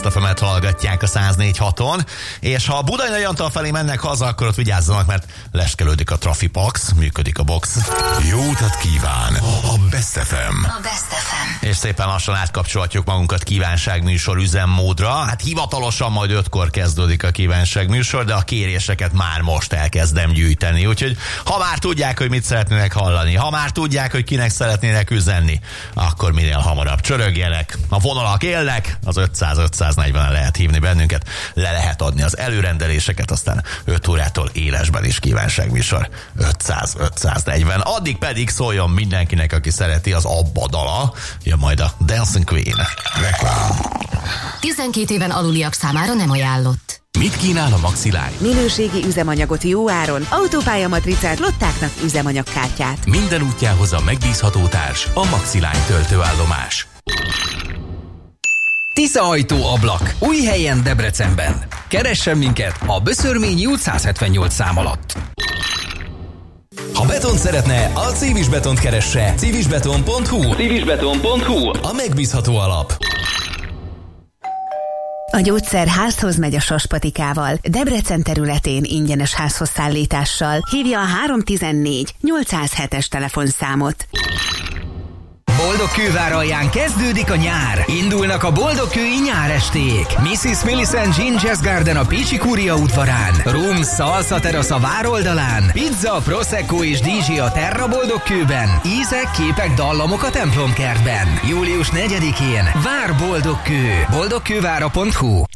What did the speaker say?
Best FM-et hallgatják a 104.6-on, és ha a Budai Nagy Antal felé mennek haza, akkor ott vigyázzanak, mert leskelődik a Trafipax, működik a box. Jó utat kíván a Best FM. A Best FM. És szépen lassan átkapcsolhatjuk magunkat kívánságműsor üzemmódra. Hát hivatalosan majd 5-kor kezdődik a kívánságműsor, de a kéréseket már most elkezdem gyűjteni. Úgyhogy ha már tudják, hogy mit szeretnének hallani, ha már tudják, hogy kinek szeretnének üzenni, akkor minél hamarabb csörögjenek. A vonalak élnek, az 500-540-en lehet hívni bennünket, le lehet adni az előrendeléseket, aztán 5 órától élesben is kívánságműsor 500-540. Addig pedig szóljon mindenkinek, aki szereti az Abba dala, jön majd a Dancing Queen. Reklám. 12 éven aluliak számára nem ajánlott. Mit kínál a Maxiline? Minőségi üzemanyagot jó áron, autópálya matricát, lottáknak üzemanyagkártyát. Minden útjához a megbízható társ, a Maxiline töltőállomás. Tisza ajtó ablak. Új helyen Debrecenben. Keressen minket a Böszörményi út 178 szám alatt. Ha betont szeretne, a Civis Betont keresse. civisbeton.hu. civisbeton.hu. A megbízható alap. A gyógyszer házhoz megy a Saspatikával. Debrecen területén ingyenes házhozszállítással. Hívja a 314 807-es telefonszámot. Boldog Kővár alján kezdődik a nyár. Indulnak a boldogkői nyáresték. Mrs. Millicent Gin Jazz Garden a Pécsi Kúria udvarán. Rum, Salsa Terasz a vároldalán. Pizza, Prosecco és DJ a Terra Boldogkőben. Ízek, képek, dallamok a templomkertben. Július 4-én vár Boldogkő. boldogkővára.hu.